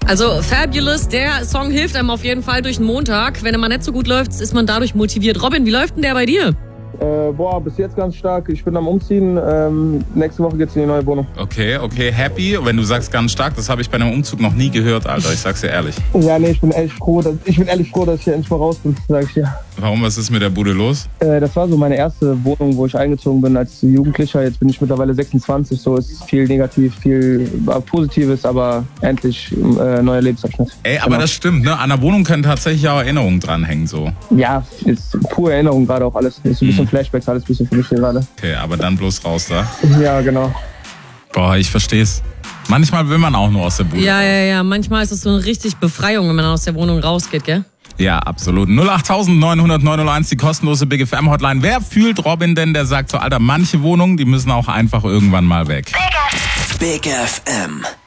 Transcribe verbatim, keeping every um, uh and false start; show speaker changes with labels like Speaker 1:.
Speaker 1: Also Fabulous, der Song hilft einem auf jeden Fall durch den Montag. Wenn er mal nicht so gut läuft, ist man dadurch motiviert. Robin, wie läuft denn der bei dir?
Speaker 2: Äh, boah, bis jetzt ganz stark. Ich bin am Umziehen. Ähm, nächste Woche geht's in die neue Wohnung.
Speaker 3: Okay, okay, happy. Wenn du sagst ganz stark, das habe ich bei einem Umzug noch nie gehört, Alter. Ich sag's dir ehrlich.
Speaker 2: Ja, nee, ich bin ehrlich froh, dass, ich bin ehrlich froh, dass ich hier endlich mal raus bin, sag ich dir.
Speaker 3: Warum, was ist mit der Bude los?
Speaker 2: Äh, das war so meine erste Wohnung, wo ich eingezogen bin als Jugendlicher. Jetzt bin ich mittlerweile sechsundzwanzig, so ist viel negativ, viel äh, Positives, aber endlich äh, neuer Lebensabschnitt.
Speaker 3: Ey, aber
Speaker 2: genau.
Speaker 3: Das stimmt, ne? An der Wohnung können tatsächlich auch Erinnerungen dranhängen, so.
Speaker 2: Ja, ist pure Erinnerung gerade auch alles. Ist ein bisschen
Speaker 3: hm.
Speaker 2: Flashbacks, alles ein bisschen für mich hier gerade.
Speaker 3: Okay, aber dann bloß raus da.
Speaker 2: Ja, genau.
Speaker 3: Boah, ich versteh's. Manchmal will man auch nur aus der Bude.
Speaker 1: Ja, ja, ja. Manchmal ist es so eine richtig Befreiung, wenn man aus der Wohnung rausgeht, gell?
Speaker 3: Ja, absolut. null acht neun null null neun null eins, die kostenlose Big F M Hotline. Wer fühlt Robin denn, der sagt so, Alter, manche Wohnungen, die müssen auch einfach irgendwann mal weg.
Speaker 4: Big F M.